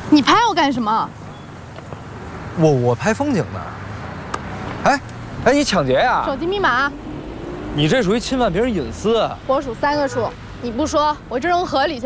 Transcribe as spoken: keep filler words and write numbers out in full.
你拍我干什么？ 我我拍风景呢。哎，哎，你抢劫呀？ 手机密码。 你这属于侵犯别人隐私。 我数三个数，你不说，我就扔河里去。